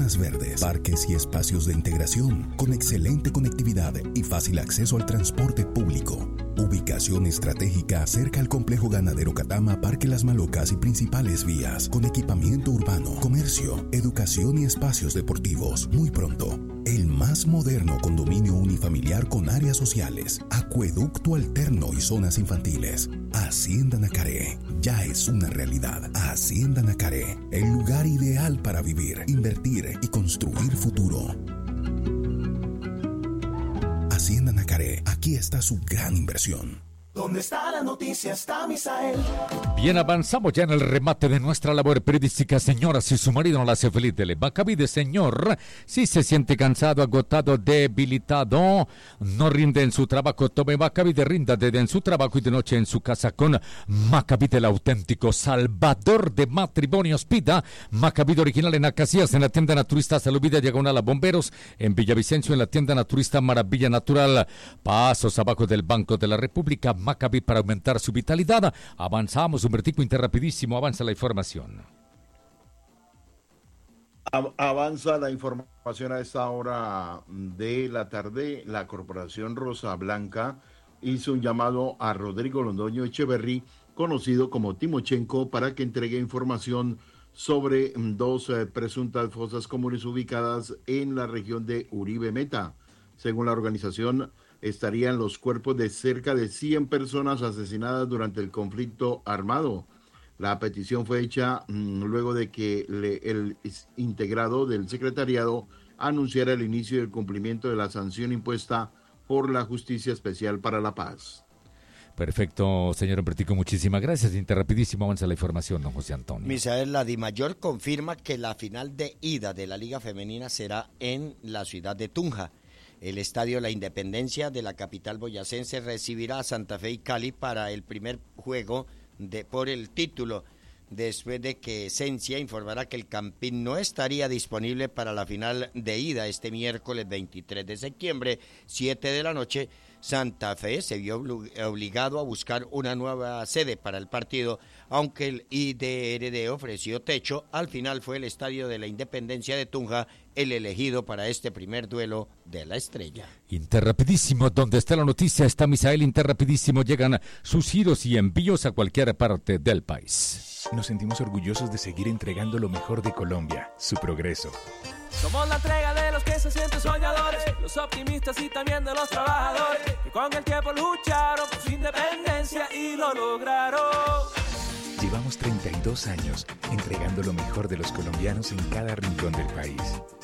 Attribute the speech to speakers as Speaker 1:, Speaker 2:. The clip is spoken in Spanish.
Speaker 1: zonas verdes, parques y espacios de integración, con excelente conectividad y fácil acceso al transporte público. Ubicación estratégica cerca al complejo ganadero Catama, Parque Las Malocas y principales vías, con equipamiento urbano, comercio, educación y espacios deportivos. Muy pronto, el más moderno condominio unifamiliar con áreas sociales, acueducto alterno y zonas infantiles. Hacienda Nacaré ya es una realidad. Hacienda Nacaré, el lugar ideal para vivir, invertir y construir futuro. Hacienda Nacaré, aquí está su gran inversión.
Speaker 2: ¿Dónde está la noticia? Está Misael.
Speaker 3: Bien, avanzamos ya en el remate de nuestra labor periodística. Señora, si su marido no la hace feliz, dele Macabide, señor. Si se siente cansado, agotado, debilitado, no rinde en su trabajo, tome Macabide, rinda desde en su trabajo y de noche en su casa con Macabide, el auténtico salvador de matrimonios. Pida Macabide original en Acacias, en la tienda naturista Salubida, diagonal a Bomberos, en Villavicencio, en la tienda naturista Maravilla Natural, pasos abajo del Banco de la República. Maccabi para aumentar su vitalidad. Avanzamos, un vertigo interrapidísimo, avanza la información.
Speaker 4: Avanza la información a esta hora de la tarde. La Corporación Rosa Blanca hizo un llamado a Rodrigo Londoño Echeverry, conocido como Timochenko, para que entregue información sobre dos presuntas fosas comunes ubicadas en la región de Uribe Meta. Según la organización, estarían los cuerpos de cerca de 100 personas asesinadas durante el conflicto armado. La petición fue hecha luego de que el integrado del secretariado anunciara el inicio del cumplimiento de la sanción impuesta por la Justicia Especial para la Paz.
Speaker 3: Perfecto, señor Empertico, muchísimas gracias. Interrapidísimo avanza la información, don José Antonio.
Speaker 5: Misael, la DIMAYOR confirma que la final de ida de la Liga Femenina será en la ciudad de Tunja. El Estadio La Independencia de la capital boyacense recibirá a Santa Fe y Cali para el primer juego por el título, después de que Esencia informará que el Campín no estaría disponible para la final de ida este miércoles 23 de septiembre, 7 de la noche. Santa Fe se vio obligado a buscar una nueva sede para el partido, aunque el IDRD ofreció techo. Al final fue el Estadio de la Independencia de Tunja el elegido para este primer duelo de la Estrella.
Speaker 3: Interrapidísimo, donde está la noticia está Misael. Interrapidísimo, llegan sus giros y envíos a cualquier parte del país.
Speaker 6: Nos sentimos orgullosos de seguir entregando lo mejor de Colombia, su progreso.
Speaker 2: Somos la entrega de los que se sienten soñadores, los optimistas y también de los trabajadores, que con el tiempo lucharon por su independencia y lo lograron.
Speaker 6: Llevamos 32 años entregando lo mejor de los colombianos en cada rincón del país.